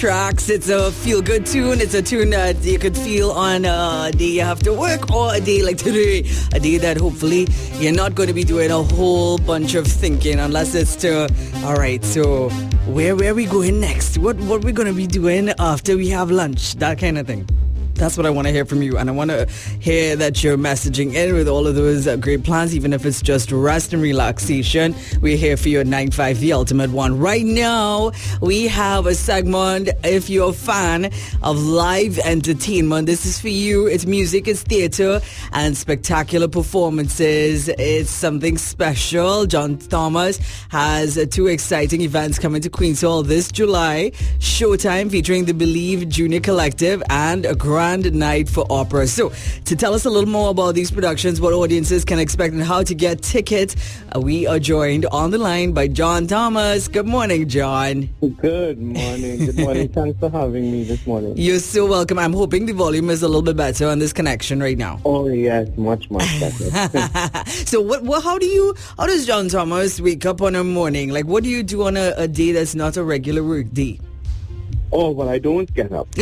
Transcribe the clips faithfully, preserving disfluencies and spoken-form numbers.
Tracks. It's a feel-good tune. It's a tune that you could feel on a day you have to work or a day like today. A day that hopefully you're not going to be doing a whole bunch of thinking unless it's to, all right, so where, where are we going next? What, what we going to be doing after we have lunch? That kind of thing. That's what I want to hear from you. And I want to hear that you're messaging in with all of those uh, great plans, even if it's just rest and relaxation. We're here for you at nine five, the ultimate one. Right now, we have a segment. If you're a fan of live entertainment, this is for you. It's music, it's theater, and spectacular performances. It's something special. John Thomas has uh, two exciting events coming to Queen's Hall this July. Showtime featuring the Believe Junior Collective and a grand night for opera. So, to tell us a little more about these productions, what audiences can expect, and how to get tickets, uh, we are joined on the line by John Thomas. Good morning, John. Good morning. Good morning. Thanks for having me this morning. You're so welcome. I'm hoping the volume is a little bit better on this connection right now. Oh yes, much much better. So, what, what? How do you? How does John Thomas wake up on a morning? Like, what do you do on a, a day that's not a regular work day? Oh, well, I don't get up.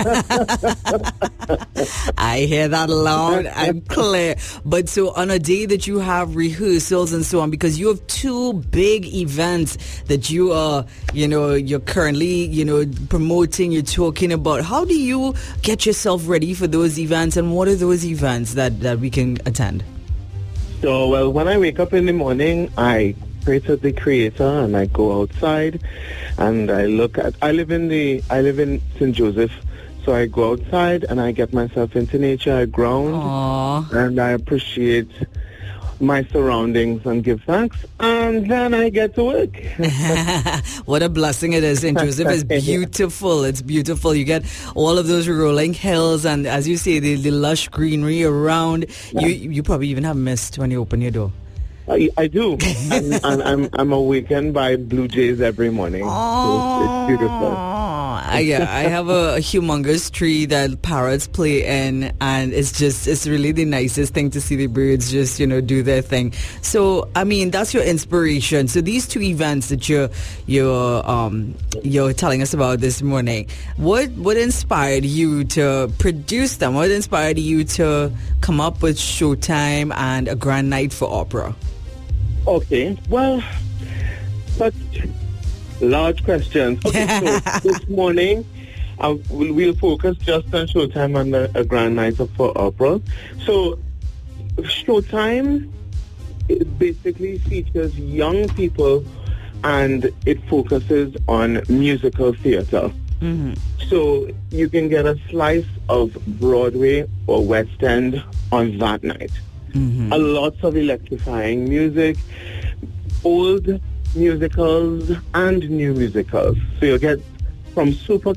I hear that loud and clear. But so on a day that you have rehearsals and so on, because you have two big events that you are, you know, you're currently, you know, promoting, you're talking about. How do you get yourself ready for those events, and what are those events that, that we can attend? So, well, when I wake up in the morning, I pray to the Creator, and I go outside and I look at, I live in the, I live in Saint Joseph, so I go outside and I get myself into nature, I ground, Aww. and I appreciate my surroundings and give thanks, and then I get to work. What a blessing it is. Saint Joseph is beautiful. It's beautiful. You get all of those rolling hills, and as you say, the, the lush greenery around. Yeah. You you probably even have mist when you open your door. I, I do, and, and I'm I'm awakened by blue jays every morning. Oh, so it's beautiful. I, yeah, I have a, a humongous tree that parrots play in, and it's just it's really the nicest thing to see the birds just, you know, do their thing. So I mean, that's your inspiration. So these two events that you're you're um you're telling us about this morning, what what inspired you to produce them? What inspired you to come up with Showtime and a grand night for opera? Okay, well, such large questions. Okay, so this morning uh, we'll, we'll focus just on Showtime and a, a grand night for opera. So Showtime it basically features young people, and it focuses on musical theater. Mm-hmm. So you can get a slice of Broadway or West End on that night. Mm-hmm. A lots of electrifying music, old musicals and new musicals. So you'll get from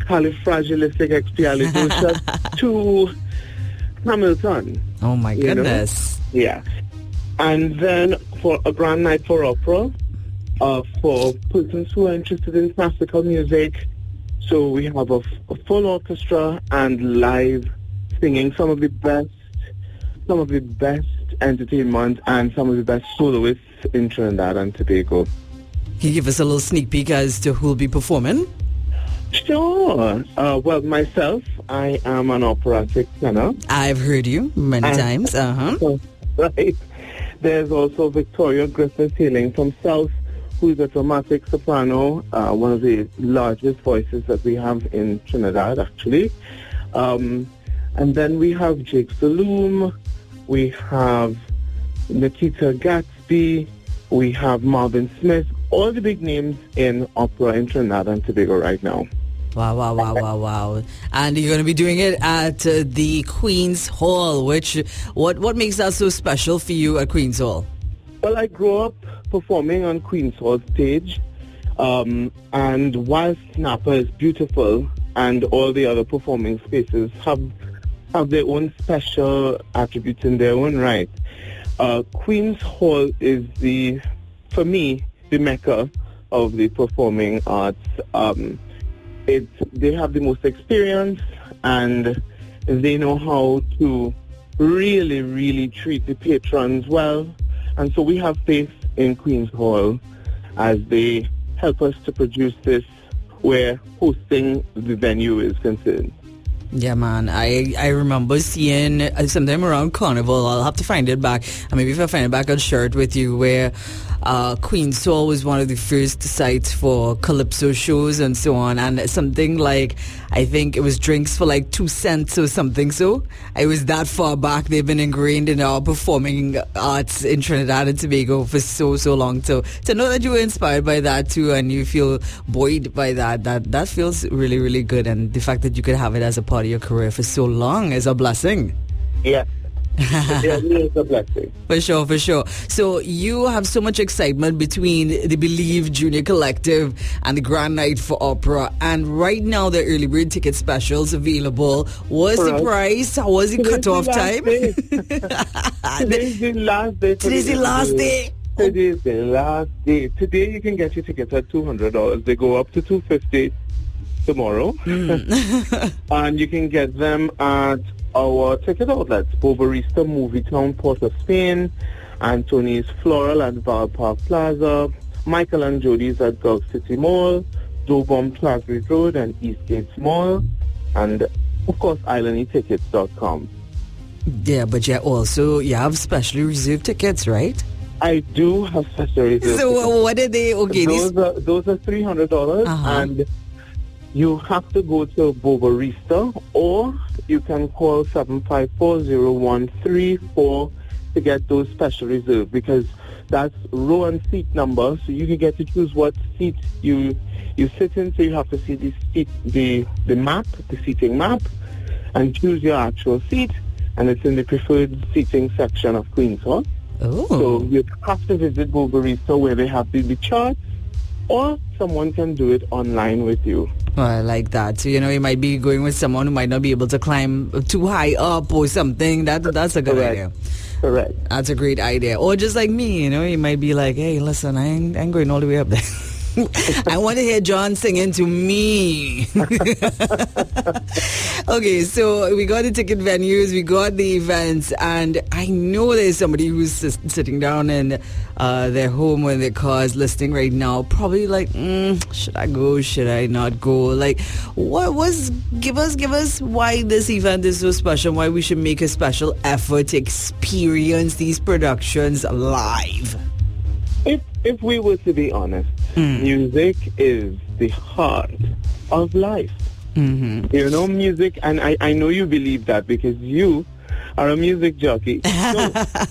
Supercalifragilisticexpialidocious to Hamilton. Oh my goodness. Know? Yeah. And then for a grand night for opera, uh, for persons who are interested in classical music, so we have a, a full orchestra and live singing, some of the best, some of the best entertainment and some of the best soloists in Trinidad and Tobago. Can you give us a little sneak peek as to who will be performing? Sure. Uh, well, myself, I am an operatic tenor. I've heard you many and, times. Uh-huh. Right. There's also Victoria Griffiths hailing from South, who is a dramatic soprano, uh, one of the largest voices that we have in Trinidad, actually. Um, and then we have Jake Saloom, we have Nikita Gatsby, we have Marvin Smith, all the big names in opera in Trinidad and Tobago right now. Wow, wow, wow, wow, wow. And you're going to be doing it at uh, the Queen's Hall, which, what, what makes that so special for you at Queen's Hall? Well, I grew up performing on Queen's Hall stage, um, and while Snapper is beautiful and all the other performing spaces have have their own special attributes in their own right, uh, Queen's Hall is the, for me, the mecca of the performing arts. Um, it's, they have the most experience, and they know how to really, really treat the patrons well. And so we have faith in Queen's Hall as they help us to produce this where hosting the venue is concerned. Yeah, man. I, I remember seeing uh, sometime around Carnival. I'll have to find it back. And maybe if I find it back, I'll share it with you, where uh, Queen's Hall was one of the first sites for Calypso shows and so on. And something like, I think it was drinks for like two cents or something. So it was that far back. They've been ingrained in our performing arts in Trinidad and Tobago for so, so long. So to know that you were inspired by that too, and you feel buoyed by that, that, that feels really, really good. And the fact that you could have it as a part of your career for so long is a blessing. Yeah. Yeah, it is a blessing. For sure, for sure. So you have so much excitement between the Believe Junior Collective and the Grand Night for Opera, and right now the early bird ticket specials available. What's the price? How was the cutoff time? Today's the last day. Today's the last day. Today's the last day. Today you can get your tickets at two hundred dollars. They go up to two hundred fifty dollars tomorrow. Mm. And you can get them at our ticket outlets: Bobarista, Movietown, Port of Spain, Anthony's Floral at Val Park Plaza, Michael and Jody's at Gulf City Mall, Dobom Clasridge Road and Eastgate Mall, and of course island e tickets dot com. Yeah, but yeah, also you have specially reserved tickets, right? I do have specially reserved so tickets. What are they? Okay, those these... are those are three hundred dollars, uh-huh. And you have to go to Bobarista, or you can call seven five four, zero one three four to get those special reserved, because that's row and seat number, so you can get to choose what seat you you sit in. So you have to see the seat, the the map, the seating map, and choose your actual seat, and it's in the preferred seating section of Queen's Hall. Oh. So you have to visit Bobarista, where they have the, the charts, or someone can do it online with you. Oh, I like that. So, you know, you might be going with someone who might not be able to climb too high up or something. That That's a good Correct. idea. Correct. That's a great idea. Or just like me, you know, you might be like, hey, listen, I ain't, I ain't going all the way up there. I want to hear John singing to me. Okay, so we got the ticket venues, we got the events, and I know there's somebody who's sitting down in uh, their home or in their cars listening right now, probably like, mm, should I go? Should I not go? Like, what was? Give us, give us why this event is so special. Why we should make a special effort to experience these productions live. If if we were to be honest, mm. music is the heart of life. Mm-hmm. You know, music, and I, I know you believe that because you are a music jockey. So,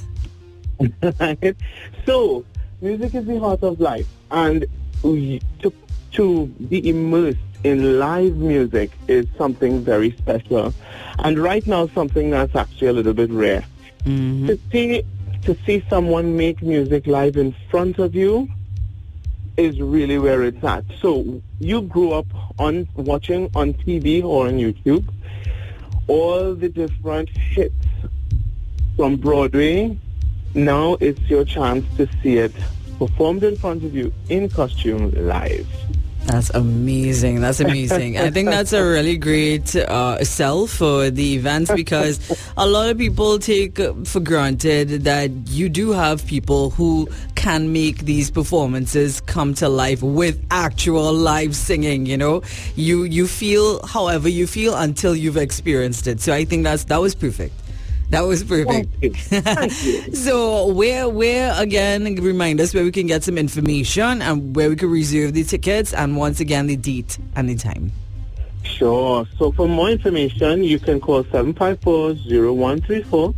so music is the heart of life, and we, to, to be immersed in live music is something very special. And right now, something that's actually a little bit rare. Mm-hmm. To see to see someone make music live in front of you is really where it's at. So you grew up on watching on T V or on YouTube all the different hits from Broadway. Now it's your chance to see it performed in front of you in costume live. That's amazing. That's amazing. I think that's a really great uh, sell for the events, because a lot of people take for granted that you do have people who can make these performances come to life with actual live singing. You know, you you feel however you feel until you've experienced it. So I think that's that was perfect. That was perfect. Thank you. Thank you. So where, where again, remind us where we can get some information and where we can reserve the tickets, and once again, the date and the time. Sure. So for more information, you can call seven five four, zero one three four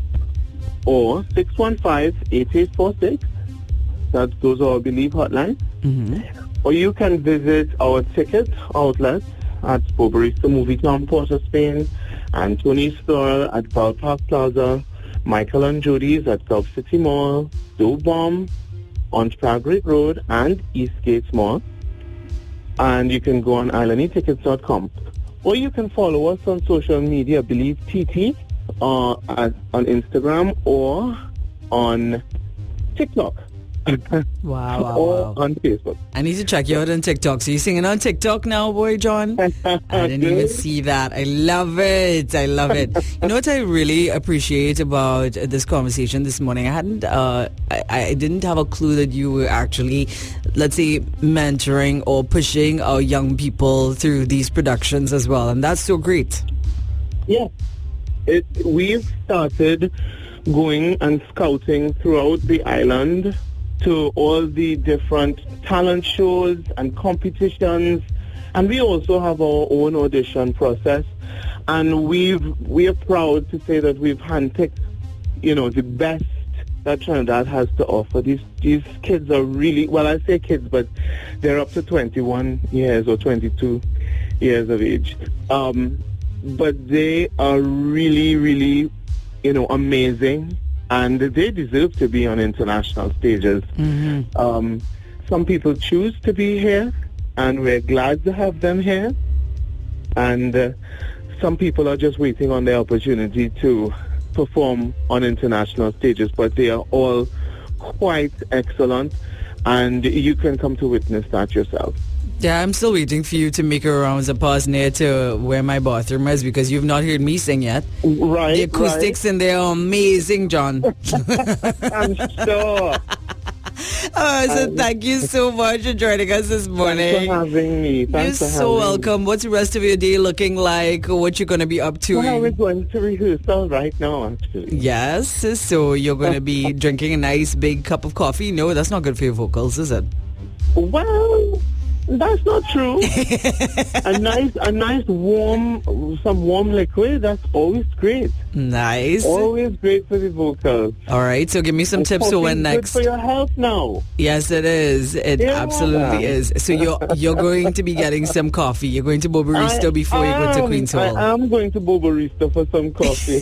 or six one five, eight eight four six. That goes our Believe hotline. Mm-hmm. Or you can visit our ticket outlets at Bobarista, Movietown, Port of Spain, Anthony's Floral at Val Park Plaza, Michael and Jody's at Gulf City Mall, Dobom on Clasridge Road and Eastgate Mall. And you can go on island e tickets dot com. Or you can follow us on social media, Believe T T, uh, at, on Instagram or on TikTok. Wow, wow, or wow. on Facebook. I need to check you out on TikTok. So you're singing on TikTok now, boy, John? I didn't even see that. I love it. I love it. You know what I really appreciate about this conversation this morning? I hadn't, uh, I, I didn't have a clue that you were actually let's say, mentoring or pushing our young people through these productions as well. And that's so great. Yes. It, we've started going and scouting throughout the island to all the different talent shows and competitions, and we also have our own audition process. And we've we are proud to say that we've handpicked, you know, the best that Trinidad has to offer. These these kids are really, well, I say kids, but they're up to twenty-one years or twenty-two years of age. Um, but they are really, really, you know, amazing. And they deserve to be on international stages. Mm-hmm. Um, some people choose to be here, and we're glad to have them here. And uh, some people are just waiting on their opportunity to perform on international stages, but they are all quite excellent, and you can come to witness that yourself. Yeah, I'm still waiting for you to make a rounds of pass near to where my bathroom is, because you've not heard me sing yet. Right. The acoustics right. in there are amazing, John. I'm sure. Oh, so um, thank you so much for joining us this morning. Thanks for having me. Thanks You're for so having welcome. Me. What's the rest of your day looking like? What you're going to be up to? Well, we're going to rehearsal right now, actually. Yes. So you're going to be drinking a nice big cup of coffee? No, that's not good for your vocals, is it? Well, that's not true. a nice, a nice warm, some warm liquid. That's always great. Nice. Always great for the vocals. All right. So give me some and tips for when next. Good for your health now. Yes, it is. It yeah. absolutely is. So you're you're going to be getting some coffee. You're going to Bobarista before I you go to Queen's Hall. I am going to Bobarista for some coffee.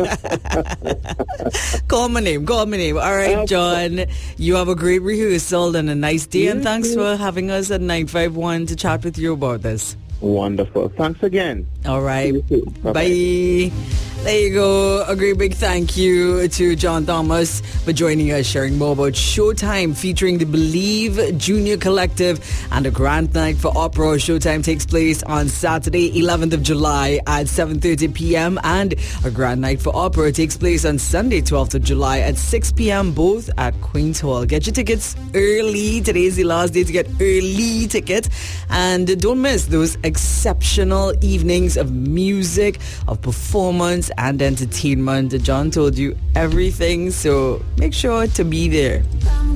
Call my name. Call my name. All right, John. You have a great rehearsal and a nice day. You and thanks too. for having us at nine five one to chat with you about this. Wonderful. Thanks again. All right. Bye. Bye. There you go. A great big thank you to John Thomas for joining us, sharing more about Showtime featuring the Believe Junior Collective and a Grand Night for Opera. Showtime takes place on Saturday, eleventh of July at seven thirty p.m. and a Grand Night for Opera takes place on Sunday, twelfth of July at six p.m. both at Queen's Hall. Get your tickets early. Today's the last day to get early tickets, and don't miss those exceptional evenings of music, of performance and entertainment. John told you everything, so make sure to be there.